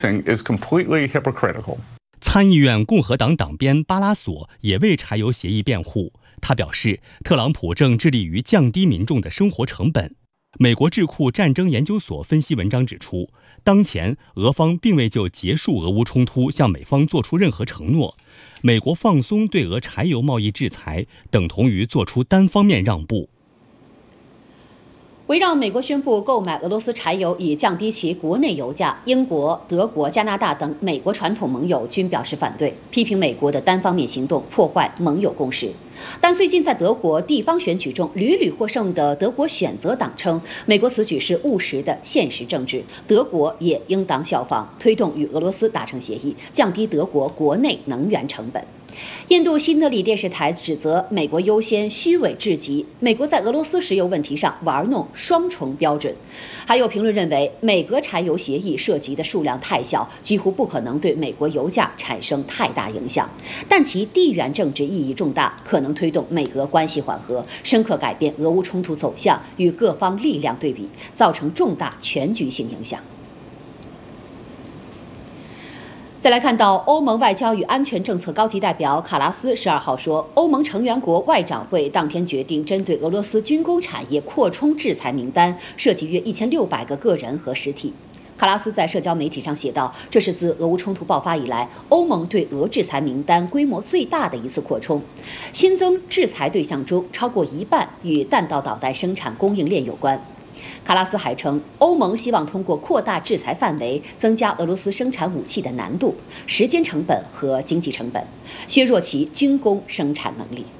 is completely hypocritical. 参议院共和党党鞭巴拉索也为柴油协议辩护，他表示，特朗普正致力于降低民众的生活成本。美国智库战争研究所分析文章指出，当前俄方并未就结束俄乌冲突向美方做出任何承诺，美国放松对俄柴油贸易制裁，等同于做出单方面让步。 围绕美国宣布购买俄罗斯柴油以降低其国内油价，英国、德国、加拿大等美国传统盟友均表示反对，批评美国的单方面行动破坏盟友共识。但最近在德国地方选举中屡屡获胜的德国选择党称，美国此举是务实的现实政治，德国也应当效仿，推动与俄罗斯达成协议，降低德国国内能源成本。印度新德里电视台指责美国优先虚伪至极，美国在俄罗斯石油问题上玩弄双重标准。还有评论认为，美俄柴油协议涉及的数量太小，几乎不可能对美国油价产生太大影响，但其地缘政治意义重大，可能推动美俄关系缓和，深刻改变俄乌冲突走向，与各方力量对比，造成重大全局性影响。再来看到欧盟外交与安全政策高级代表卡拉斯12号说，欧盟成员国外长会当天决定针对俄罗斯军工产业扩充制裁名单，涉及约1600个个人和实体。卡拉斯在社交媒体上写道，这是自俄乌冲突爆发以来，欧盟对俄制裁名单规模最大的一次扩充。新增制裁对象中，超过一半与弹道导弹生产供应链有关。卡拉斯还称，欧盟希望通过扩大制裁范围，增加俄罗斯生产武器的难度、时间成本和经济成本，削弱其军工生产能力。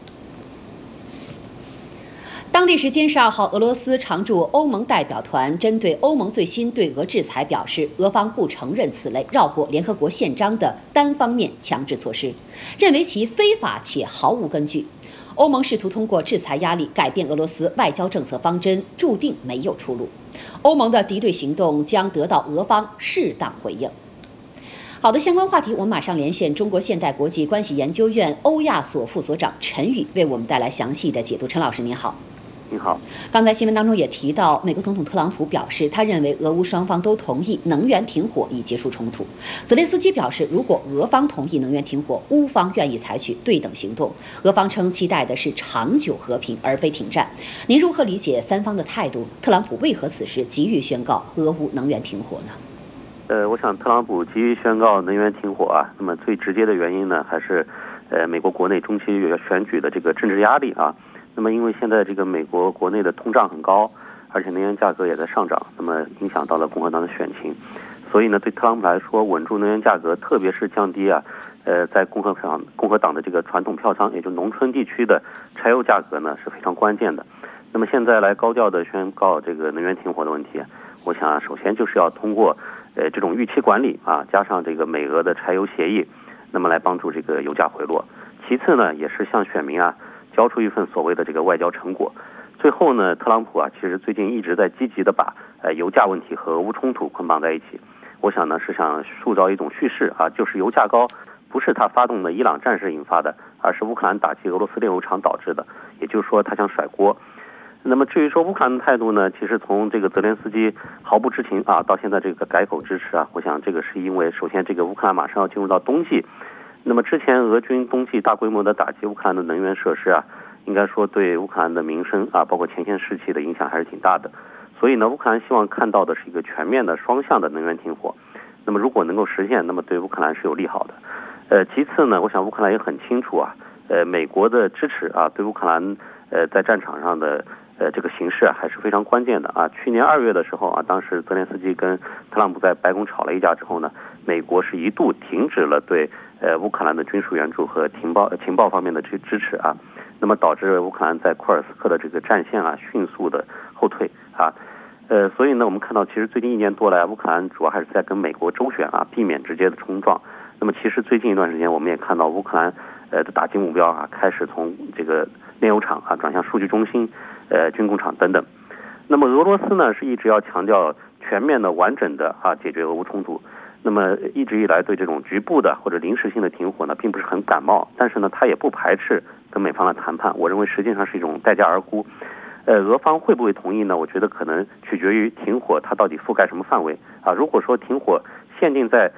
当地时间12号，俄罗斯常驻欧盟代表团针对欧盟最新对俄制裁表示，俄方不承认此类绕过联合国宪章的单方面强制措施，认为其非法且毫无根据。欧盟试图通过制裁压力改变俄罗斯外交政策方针，注定没有出路。欧盟的敌对行动将得到俄方适当回应。好的，相关话题我们马上连线中国现代国际关系研究院欧亚所副所长陈宇，为我们带来详细的解读。陈老师您好。 您好， 刚才新闻当中也提到，美国总统特朗普表示，他认为俄乌双方都同意能源停火以结束冲突。泽连斯基表示，如果俄方同意能源停火，乌方愿意采取对等行动。俄方称期待的是长久和平，而非停战。您如何理解三方的态度？特朗普为何此时急于宣告俄乌能源停火呢？ 我想特朗普急于宣告能源停火啊，那么最直接的原因呢，还是美国国内中期选举的这个政治压力啊。那么因为现在这个美国国内的通胀很高，而且能源价格也在上涨，那么影响到了共和党的选情，所以呢，对特朗普来说，稳住能源价格，特别是降低在共和党的这个传统票仓，也就农村地区的柴油价格呢是非常关键的。那么现在来高调的宣告这个能源停火的问题，我想首先就是要通过这种预期管理啊，加上这个美俄的柴油协议，那么来帮助这个油价回落。其次呢，也是向选民交出一份所谓的这个外交成果。最后呢，特朗普其实最近一直在积极的把油价问题和俄乌冲突捆绑在一起。我想呢，是想塑造一种叙事就是油价高不是他发动的伊朗战事引发的，而是乌克兰打击俄罗斯炼油厂导致的。也就是说，他想甩锅。那么至于说乌克兰的态度呢，其实从这个泽连斯基毫不知情到现在这个改口支持我想这个是因为首先这个乌克兰马上要进入到冬季。那么之前俄军冬季大规模的打击乌克兰的能源设施应该说对乌克兰的民生包括前线士气的影响还是挺大的。所以呢，乌克兰希望看到的是一个全面的双向的能源停火。那么如果能够实现，那么对乌克兰是有利好的。其次呢，我想乌克兰也很清楚美国的支持对乌克兰在战场上的这个形势还是非常关键的去年2月的时候当时泽连斯基跟特朗普在白宫吵了一架之后呢，美国是一度停止了对乌克兰的军事援助和情报方面的支持那么导致乌克兰在库尔斯克的这个战线迅速的后退所以呢，我们看到其实最近1年多来，乌克兰主要还是在跟美国周旋避免直接的冲撞。那么其实最近一段时间，我们也看到乌克兰的打击目标开始从这个炼油厂转向数据中心、军工厂等等。那么俄罗斯呢是一直要强调全面的、完整的解决俄乌冲突。那么一直以来对这种局部的或者临时性的停火呢，并不是很感冒，但是呢，他也不排斥跟美方的谈判。我认为实际上是一种待价而沽。俄方会不会同意呢？我觉得可能取决于停火它到底覆盖什么范围如果说停火限定在